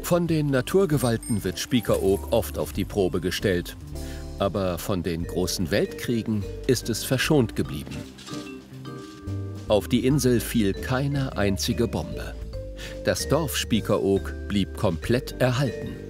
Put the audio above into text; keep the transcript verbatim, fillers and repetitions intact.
Von den Naturgewalten wird Spiekeroog oft auf die Probe gestellt. Aber von den großen Weltkriegen ist es verschont geblieben. Auf die Insel fiel keine einzige Bombe. Das Dorf Spiekeroog blieb komplett erhalten.